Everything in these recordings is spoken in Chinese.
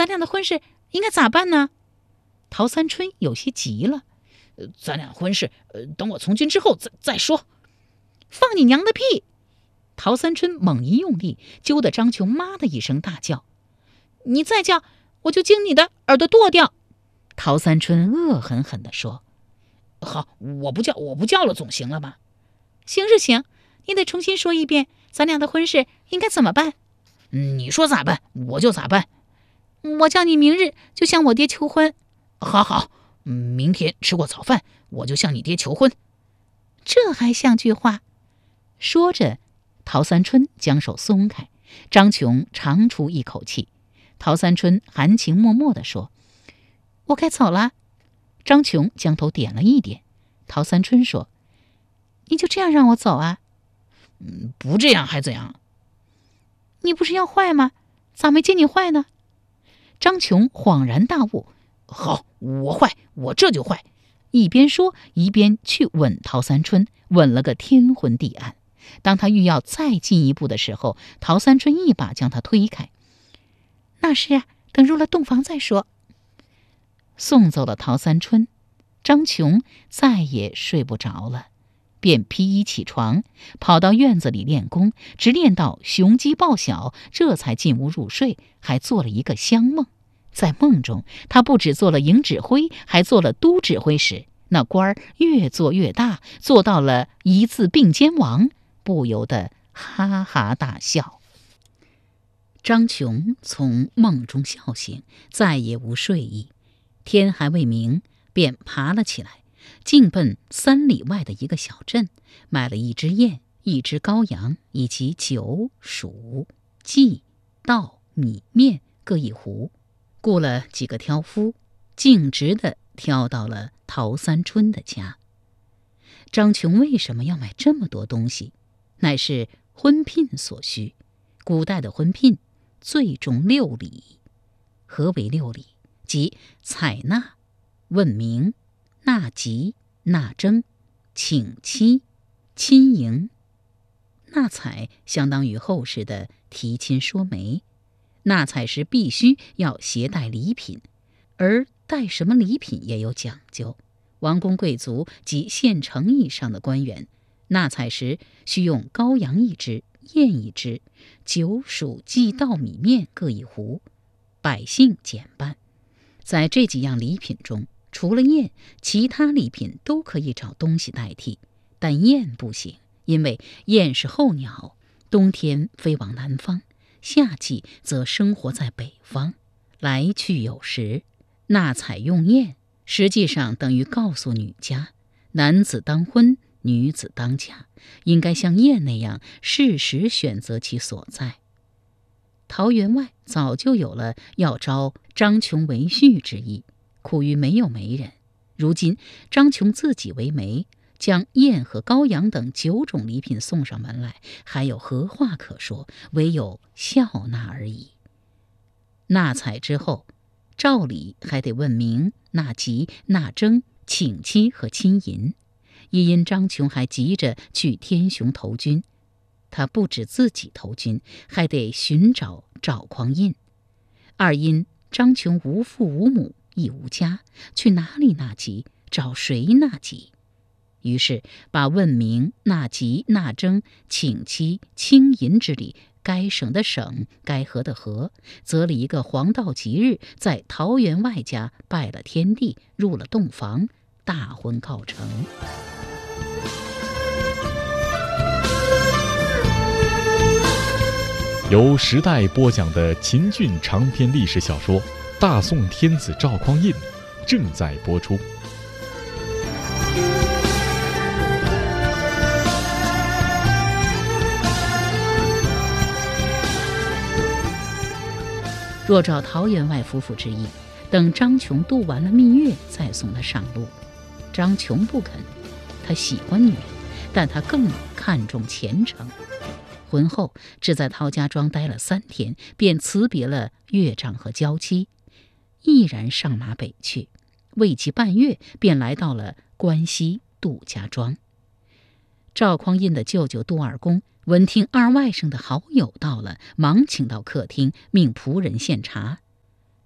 咱俩的婚事应该咋办呢？陶三春有些急了。 咱俩婚事，等我从军之后再说。 放你娘的屁！陶三春猛一用力，揪得张琼妈的一声大叫。你再叫，我就经你的耳朵剁掉！陶三春恶狠狠地说。 好，我不叫了，总行了吧？ 行是行，你得重新说一遍，咱俩的婚事应该怎么办？ 你说咋办，我就咋办。 我叫你明日就向我爹求婚。 好，明天吃过早饭，我就向你爹求婚。 这还像句话？说着，陶三春将手松开，张琼长出一口气。陶三春含情脉脉地说：“我该走了。”张琼将头点了一点。陶三春说：“你就这样让我走啊？” 不这样还怎样？ 你不是要坏吗？咋没见你坏呢？张琼恍然大悟。 好，我坏，我这就坏。 一边说一边去吻陶三春，吻了个天昏地暗。当他欲要再进一步的时候，陶三春一把将他推开。那是啊，等入了洞房再说。送走了陶三春，张琼再也睡不着了，便披衣起床，跑到院子里练功，直练到雄鸡报晓，这才进屋入睡，还做了一个香梦。在梦中，他不只做了营指挥，还做了都指挥使，那官儿越做越大，做到了一字并肩王，不由得哈哈大笑。张琼从梦中笑醒，再也无睡意，天还未明，便爬了起来，径奔3里外的一个小镇，买了一只雁、一只羔羊，以及酒、黍、稷、稻、米面各一壶，雇了几个挑夫，径直地挑到了陶三春的家。张琼为什么要买这么多东西？乃是婚聘所需。古代的婚聘最重6礼。何为6礼？即采纳、问名、纳吉、纳征、请期、亲迎。纳采相当于后世的提亲说媒，纳采时必须要携带礼品，而带什么礼品也有讲究。王公贵族及县城以上的官员，纳采时需用羔羊1只、雁1只，酒、黍、稷、稻、米面各一壶，百姓减半。在这几样礼品中，除了雁，其他礼品都可以找东西代替，但雁不行，因为雁是候鸟，冬天飞往南方，夏季则生活在北方，来去有时。纳采用雁，实际上等于告诉女家，男子当婚，女子当嫁，应该像雁那样适时选择其所在。陶员外早就有了要招张琼为婿之意，苦于没有媒人。如今张琼自己为媒，将雁和羔羊等9种礼品送上门来，还有何话可说？唯有笑纳而已。纳采之后，照理还得问名、纳吉、纳征、请期和亲迎。一因张琼还急着去天雄投军，他不止自己投军，还得寻找赵匡胤；二因张琼无父无母，亦无家，去哪里纳吉？找谁纳吉？于是把问名、纳吉、纳征、请期、亲迎之礼，该省的省，该河的河，择了一个黄道吉日，在陶员外家拜了天地，入了洞房，大婚告成。 由时代播讲的秦俊长篇历史小说《大宋天子赵匡胤》正在播出。 若照陶员外夫妇之意，等张琼度完了蜜月再送她上路。张琼不肯，她喜欢女人，但她更看重前程。婚后只在陶家庄待了3天，便辞别了岳丈和娇妻，毅然上马北去。未及半月，便来到了关西杜家庄。赵匡胤的舅舅杜二公闻听二外甥的好友到了，忙请到客厅，命仆人献茶。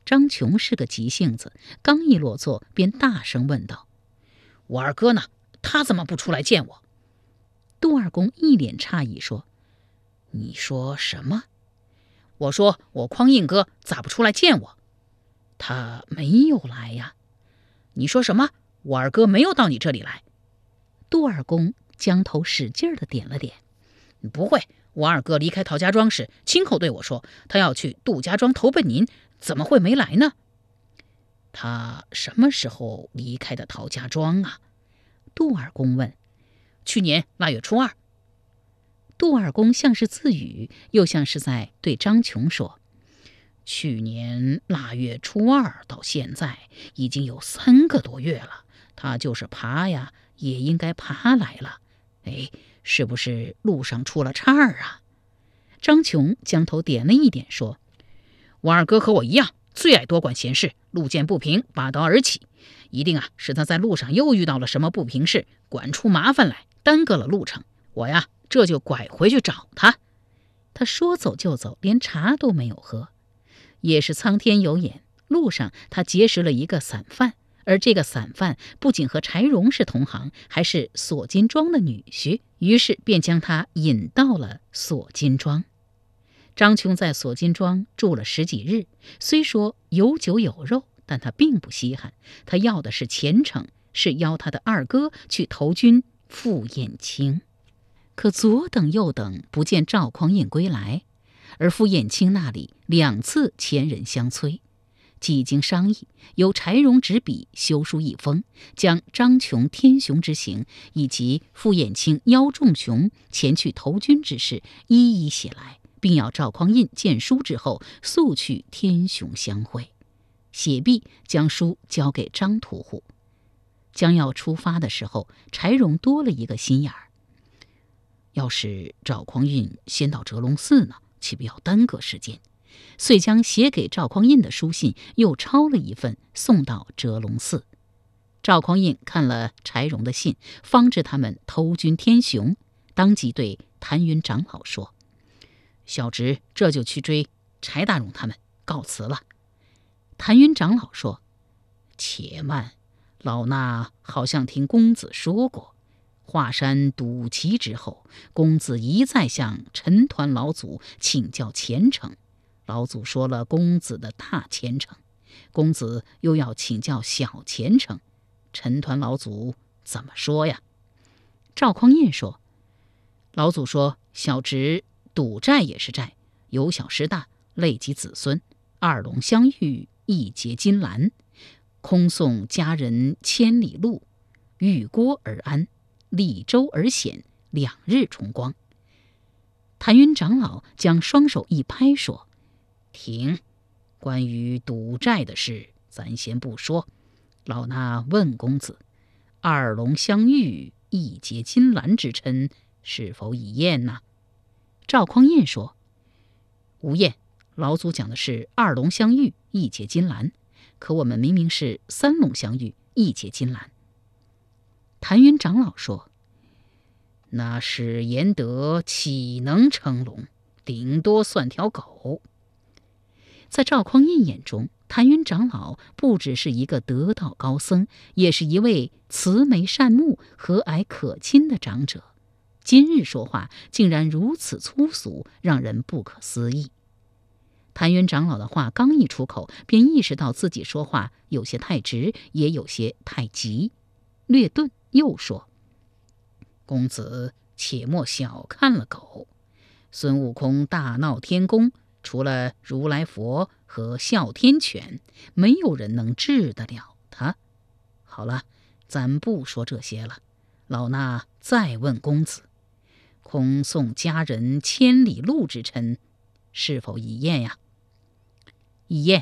张琼是个急性子，刚一落座便大声问道：“ 我二哥呢？他怎么不出来见我？” 杜二公一脸诧异说：“ 你说什么？”“我说我匡胤哥咋不出来见我？”“ 他没有来呀。”“ 你说什么？我二哥没有到你这里来？” 杜二公将头使劲地点了点。 “不会，我二哥离开陶家庄时亲口对我说，他要去杜家庄投奔您，怎么会没来呢？”“ 他什么时候离开的陶家庄啊？”杜二公问。 “去年腊月初2。” 杜二公像是自语，又像是在对张琼说：“ 去年腊月初2到现在已经有3个多月了，他就是爬呀，也应该爬来了。哎，是不是路上出了岔啊？” 张琼将头点了一点，说：“ 我二哥和我一样，最爱多管闲事，路见不平拔刀而起。一定是他在路上又遇到了什么不平事，管出麻烦来，耽搁了路程。我呀，这就拐回去找他。” 他说走就走，连茶都没有喝。也是苍天有眼，路上他结识了一个散贩，而这个散贩不仅和柴荣是同行，还是锁金庄的女婿，于是便将他引到了锁金庄。张琼在锁金庄住了10几日，虽说有酒有肉，但他并不稀罕，他要的是前程，是邀他的二哥去投军赴燕青。可左等右等，不见赵匡胤归来，而赴燕青那里2次前人相催。几经商议，由柴荣执笔修书一封，将张琼天雄之行以及傅衍清邀仲琼前去投军之事一一写来，并要赵匡胤见书之后速去天雄相会。写毕，将书交给张屠户。将要出发的时候，柴荣多了一个心眼儿：要是赵匡胤先到折龙寺呢，岂不要耽搁时间？遂将写给赵匡胤的书信又抄了一份送到折龙寺。赵匡胤看了柴荣的信，方知他们投军天雄，当即对谭云长老说：“小侄这就去追柴大荣他们，告辞了。”谭云长老说：“且慢，老衲好像听公子说过，华山赌旗之后，公子一再向陈抟老祖请教前程。老祖说了公子的大前程，公子又要请教小前程，陈抟老祖怎么说呀？”赵匡胤说：“老祖说小侄赌债也是债，由小失大，累及子孙，二龙相遇，一结金兰，空送家人千里路，遇郭而安，立舟而险，2日重光。”谭云长老将双手一拍说：“停！关于赌债的事，咱先不说。老衲问公子，二龙相遇，一结金兰之称，是否已验呢？”赵匡胤说：“无验。老祖讲的是二龙相遇，一结金兰，可我们明明是3龙相遇，一结金兰。”谭云长老说：“那史延德岂能成龙？顶多算条狗。”在赵匡胤眼中，谭云长老不只是一个得道高僧，也是一位慈眉善目、和蔼可亲的长者。今日说话竟然如此粗俗，让人不可思议。谭云长老的话刚一出口，便意识到自己说话有些太直，也有些太急，略顿又说：“公子且莫小看了狗。孙悟空大闹天宫，除了如来佛和哮天犬，没有人能治得了他。好了，咱不说这些了。老衲再问公子，空送家人千里路之称，是否已验呀？”“已验。”“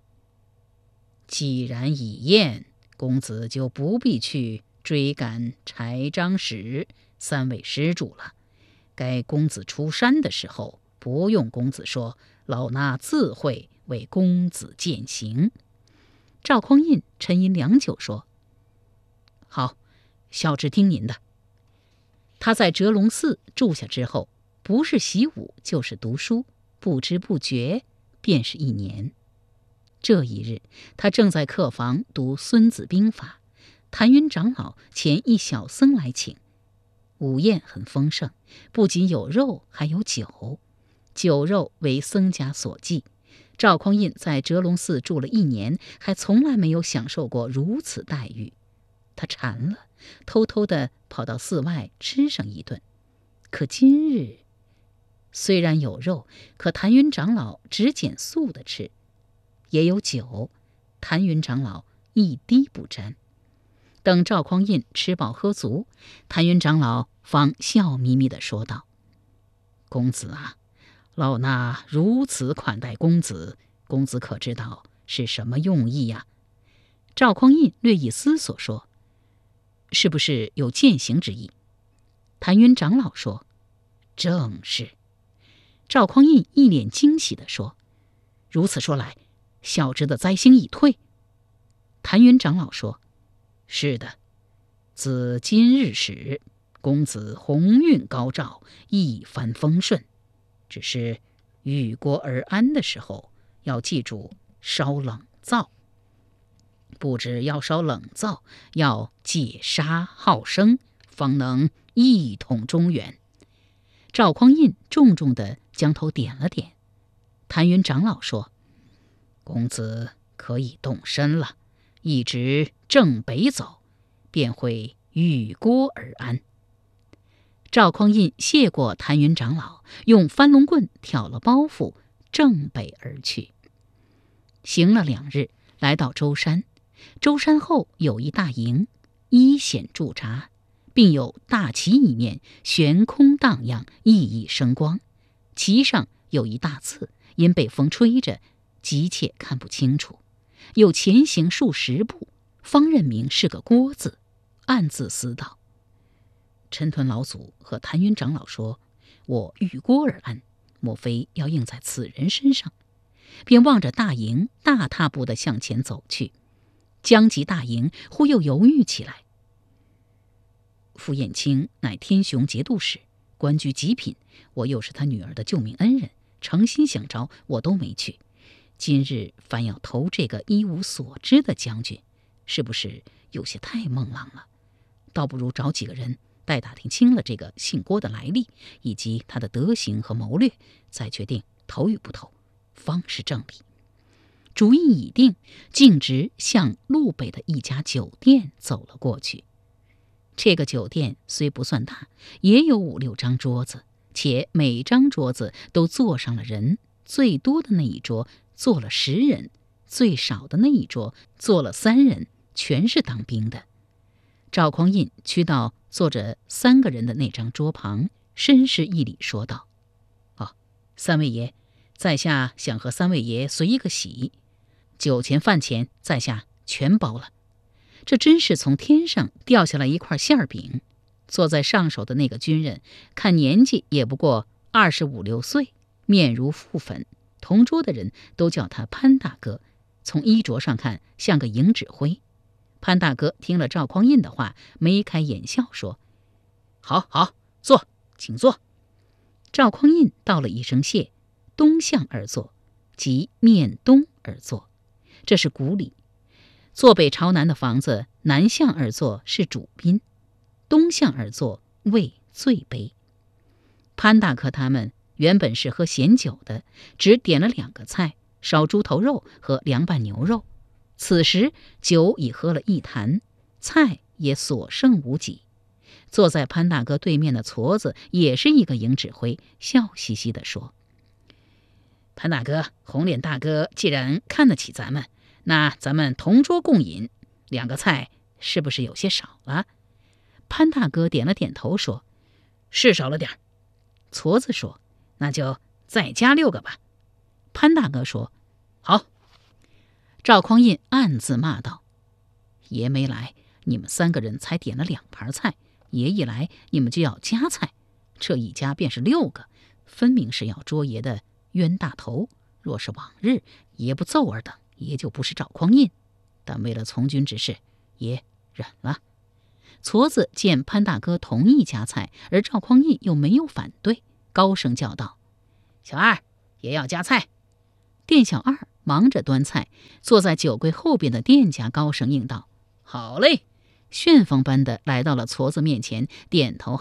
既然已验，公子就不必去追赶柴张史3位施主了。该公子出山的时候，不用公子说，老衲自会为公子饯行。”赵匡胤沉吟良久说：“好，小侄听您的。”他在折龙寺住下之后，不是习武就是读书，不知不觉便是1年。 这一日，他正在客房读《孙子兵法》，谭云长老遣一小僧来请。午宴很丰盛，不仅有肉，还有酒。酒肉为僧家所忌。赵匡胤在哲龙寺住了1年，还从来没有享受过如此待遇。他馋了，偷偷地跑到寺外吃上一顿。可今日虽然有肉，可谭云长老只拣素的吃；也有酒，谭云长老一滴不沾。等赵匡胤吃饱喝足，谭云长老方笑眯眯地说道：“公子啊，老衲如此款待公子，公子可知道是什么用意呀？”赵匡胤略一思索说：“是不是有践行之意？”谭云长老说：“正是。”赵匡胤一脸惊喜地说：“如此说来，小侄的灾星已退。”谭云长老说：“是的，自今日始，公子鸿运高照，一帆风顺。只是遇国而安的时候，要记住烧冷灶。不只要烧冷灶，要戒杀好生，方能一统中原。”赵匡胤重重地将头点了点。谭云长老说：“公子可以动身了，一直正北走，便会遇国而安。”赵匡胤谢过谭云长老，用翻龙棍挑了包袱，正北而去。行了2日，来到舟山。舟山后有一大营，依险驻扎，并有大旗一面，悬空荡漾，熠熠生光。旗上有一大字，因被风吹着，急切看不清楚。又前行数10步，方认明是个郭字，暗自思道：陈屯老祖和谭云长老说我遇郭而安，莫非要应在此人身上？便望着大营，大踏步地向前走去。将及大营，忽又犹豫起来。傅彦卿乃天雄节度使，官居极品，我又是他女儿的救命恩人，诚心想招，我都没去。今日反要投这个一无所知的将军，是不是有些太孟浪了？倒不如找几个人，待打听清了这个姓郭的来历，以及他的德行和谋略，再决定投与不投，方是正理。主意已定，径直向路北的一家酒店走了过去。这个酒店虽不算大，也有5、6张桌子，且每张桌子都坐上了人，最多的那一桌坐了10人，最少的那一桌坐了3人，全是当兵的。赵匡胤去到坐着3个人的那张桌旁，深施一礼，说道：“3位爷，在下想和3位爷随一个喜，酒钱饭钱在下全包了。”这真是从天上掉下来一块馅饼。坐在上手的那个军人，看年纪也不过25、6岁，面如覆粉。同桌的人都叫他潘大哥，从衣着上看像个营指挥。潘大哥听了赵匡胤的话，眉开眼笑说：“好好，坐，请坐。”赵匡胤道了一声谢，东向而坐，即面东而坐，这是古礼。坐北朝南的房子，南向而坐是主宾，东向而坐为最卑。潘大哥他们原本是喝咸酒的，只点了2个菜，烧猪头肉和凉拌牛肉。此时酒已喝了一坛，菜也所剩无几。坐在潘大哥对面的矬子也是一个营指挥，笑嘻嘻地说：“潘大哥，红脸大哥既然看得起咱们，那咱们同桌共饮，2个菜是不是有些少了？”潘大哥点了点头说：“是少了点儿。”矬子说：“那就再加6个吧。”潘大哥说：“好。”赵匡胤暗自骂道：“爷没来，你们3个人才点了2盘菜，爷一来，你们就要加菜，这一加便是6个，分明是要捉爷的冤大头。若是往日，爷不奏儿等，爷就不是赵匡胤。但为了从军之事，爷忍了。”矬子见潘大哥同意加菜，而赵匡胤又没有反对，高声叫道：“小二，爷要加菜。”店小二忙着端菜。坐在酒柜后边的店家高声应道：“ 好嘞！” 旋风般的来到了矬子面前，点头